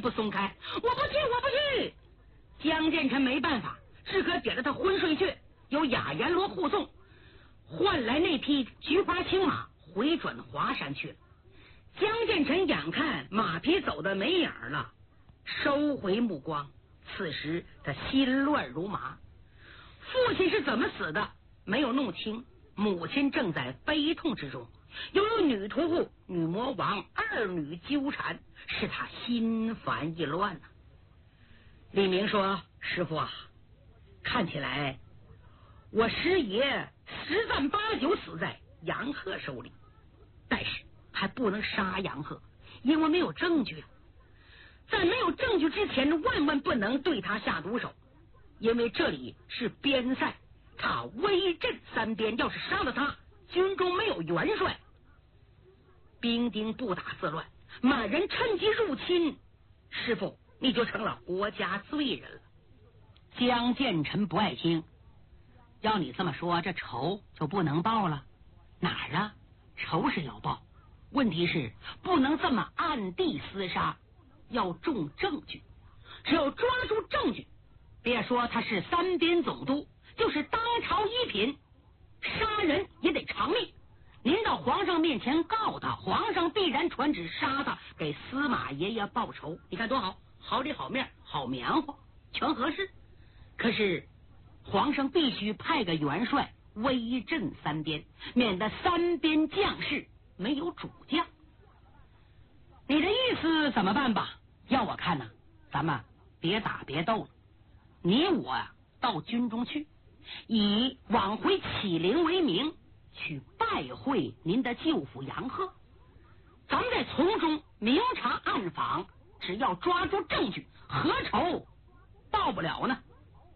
不松开。我不去！江建成没办法，只可点了他昏睡去，由雅阎罗护送，换来那匹菊花青马回转华山去了。江建成眼看马匹走得没影了，收回目光。此时他心乱如麻，父亲是怎么死的没有弄清，母亲正在悲痛之中，又有女屠户、女魔王二女纠缠，使他心烦意乱了。李明说：师傅啊，看起来我师爷十战八九死在杨鹤手里，但是还不能杀杨鹤，因为没有证据。在没有证据之前，万万不能对他下毒手，因为这里是边塞，他威震三边，要是杀了他，军中没有元帅，兵丁不打自乱，满人趁机入侵，师傅你就成了国家罪人了。江建成不爱听，要你这么说，这仇就不能报了？哪儿啊？仇是要报，问题是不能这么暗地厮杀，要重证据。只有抓住证据，别说他是三边总督，就是当朝一品，杀人也得偿命。您到皇上面前告他，皇上必然传旨杀他，给司马爷爷报仇。你看多好，好里好面，好棉花，全合适。可是皇上必须派个元帅威震三边，免得三边将士没有主将。你的意思怎么办吧？要我看呢，咱们别打别斗了，你我到军中去，以挽回启灵为名，去拜会您的舅父杨鹤，咱们在从中明察暗访，只要抓住证据，何愁报不了呢？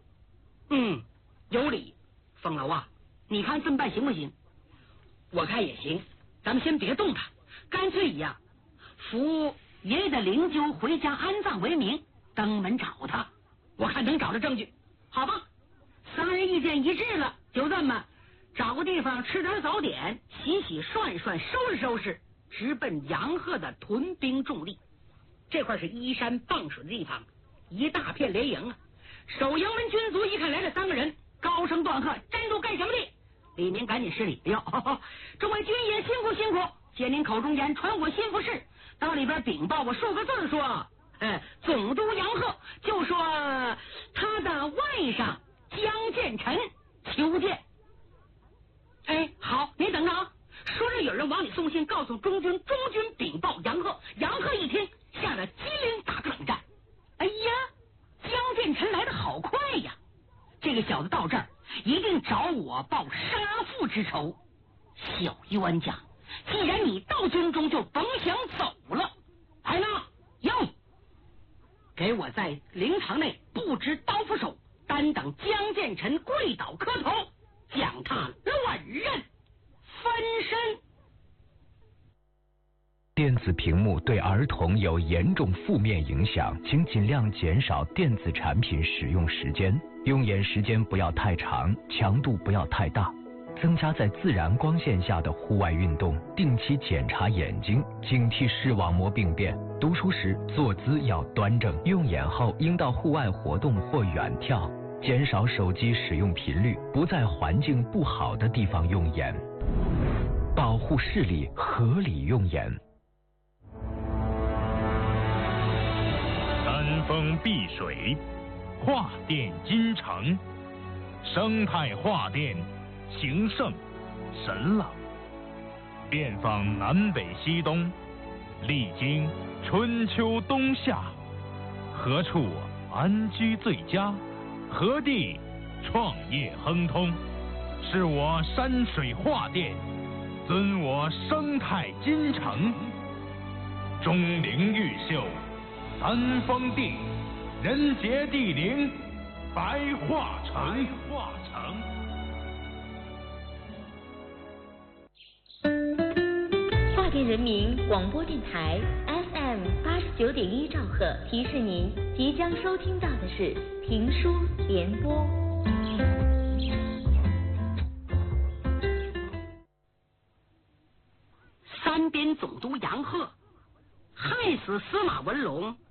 有理。风楼啊，你看这么办行不行？我看也行，咱们先别动他，干脆以扶爷爷的灵柩回家安葬为名，登门找他，我看能找着证据。好吧，三人意见一致了，就这么找个地方吃点早点，洗洗涮涮，收拾收拾，直奔杨鹤的屯兵重地。这块是依山傍水的地方，一大片连营啊。守营门军卒一看来了三个人，高声断喝：站住，干什么的？李明赶紧施礼：哎呦，众位军爷辛苦辛苦，借您口中言，传我心腹事，到里边禀报我数个字说，总督杨鹤就说他的外甥江建成求见。好，你等着啊。说着有人往里送信，告诉中军，中军禀报杨鹤。杨鹤一听，吓得机灵打个冷战。哎呀，江建成来得好快呀！这个小子到这儿一定找我报杀父之仇。小冤家，既然你到军中，就甭想走了。来呢，要给我在灵堂内布置刀斧手，单等江建成跪倒磕头，将他乱刃分身。 电子屏幕对儿童有严重负面影响，请尽量减少电子产品使用时间，用眼时间不要太长，强度不要太大，增加在自然光线下的户外运动，定期检查眼睛，警惕视网膜病变。读书时坐姿要端正，用眼后应到户外活动或远眺，减少手机使用频率，不在环境不好的地方用眼，保护视力，合理用眼。 山峰碧水，画电金城，生态画电，情圣神朗，遍访南北西东，历经春秋冬夏，何处安居最佳？何地创业亨通？是我山水画电，尊我生态金城。钟灵毓秀，三峰地，人杰地灵，白化城。 华电人民广播电台 FM 89.1兆赫提示您，即将收听到的是评书联播。 三边总督杨鹤害死司马文龙，